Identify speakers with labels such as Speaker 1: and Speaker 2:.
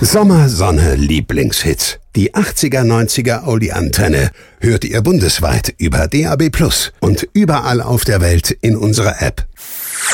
Speaker 1: Sommer, Sonne, Lieblingshits. Die 80er, 90er Oldie-Antenne hört ihr bundesweit über DAB+ und überall auf der Welt in unserer App.